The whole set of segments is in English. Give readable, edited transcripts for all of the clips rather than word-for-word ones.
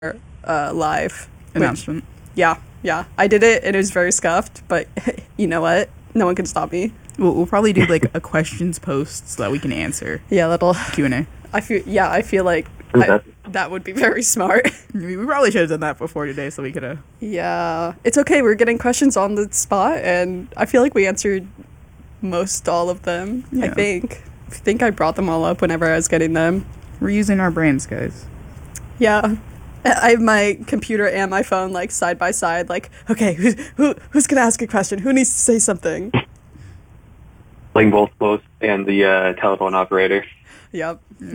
live announcement. Yeah, I did it and it was very scuffed, but you know what? No one can stop me. We'll probably do like a questions post so that we can answer. Yeah, that'll Q&A. I feel like that would be very smart. We probably should have done that before today so we could have. Yeah, it's okay. We're getting questions on the spot, and I feel like we answered most all of them. Yeah. I think I brought them all up whenever I was getting them. We're using our brains, guys. Yeah. I have my computer and my phone like side by side, like, okay, who's gonna ask a question? Who needs to say something? Playing both close and the telephone operator. Yep.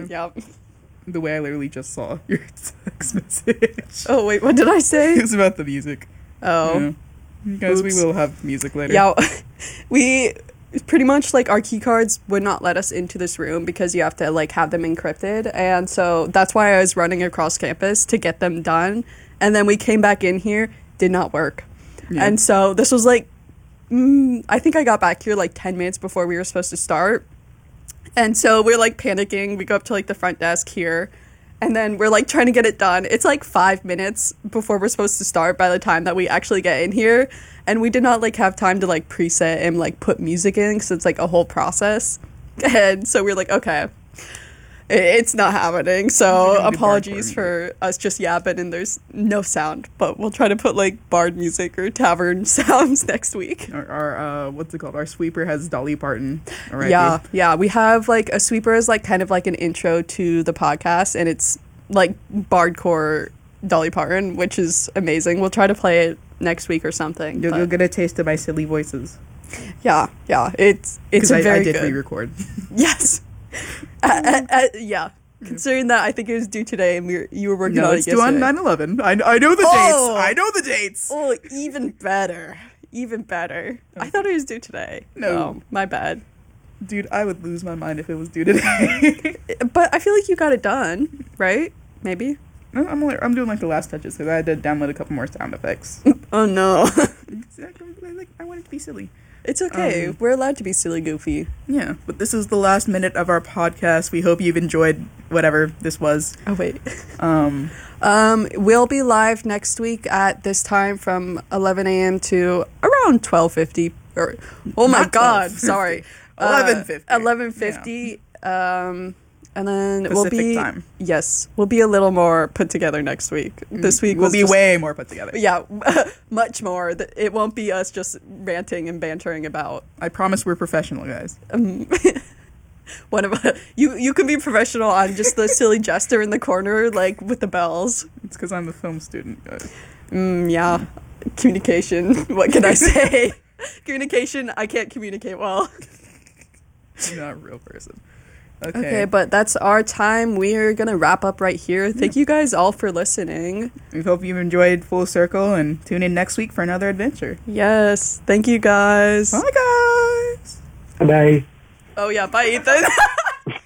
The way I literally just saw your text message. Oh wait, what did I say? It was about the music. Oh. Yeah. Guys, Oops. we will have music later. Yeah, we pretty much like our key cards would not let us into this room because you have to like have them encrypted, and so that's why I was running across campus to get them done, and then we came back in here, did not work. Yeah. And so this was like I think I got back here like 10 minutes before we were supposed to start, and so we're like panicking. We go up to like the front desk here, and then we're like trying to get it done. It's like 5 minutes before we're supposed to start by the time that we actually get in here. And we did not like have time to like preset and like put music in because it's like a whole process. And so we're like, okay, it's not happening. So apologies for us just yapping and there's no sound. But we'll try to put like bard music or tavern sounds next week. Our what's it called? Our sweeper has Dolly Parton already. Yeah. We have like a sweeper is like kind of like an intro to the podcast, and it's like bardcore Dolly Parton, which is amazing. We'll try to play it next week or something. You'll get a taste of my silly voices. Yeah. It's a very I did good re-record. Yes. Yeah. Considering that I think it was due today and you were working on it yesterday. No, it's due on 9/11. I know the dates. I know the dates. Oh, even better. I thought it was due today. No. Oh, my bad. Dude, I would lose my mind if it was due today. But I feel like you got it done, right? Maybe? No, I'm doing like the last touches because I had to download a couple more sound effects. Oh no. I want it to be silly. It's okay. We're allowed to be silly goofy. Yeah, but this is the last minute of our podcast. We hope you've enjoyed whatever this was. Oh wait. We'll be live next week at this time from 11 a.m. to around 12:50. Oh my God! Sorry. 11:50. 11:50. And then Pacific time. Yes, we'll be a little more put together next week. This week we'll be way more put together. Yeah, much more. It won't be us just ranting and bantering about. I promise we're professional, guys. One of you can be professional. I'm just the silly jester in the corner, like with the bells. It's because I'm a film student, guys. Yeah, communication. What can I say? Communication. I can't communicate well. You're not a real person. Okay, but that's our time. We're going to wrap up right here. Thank you guys all for listening. We hope you've enjoyed Full Circle and tune in next week for another adventure. Yes. Thank you guys. Bye, guys. Bye. Oh, yeah. Bye, Ethan.